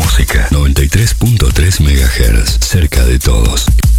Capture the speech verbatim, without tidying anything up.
música. noventa y tres punto tres megahertz. Cerca de todos.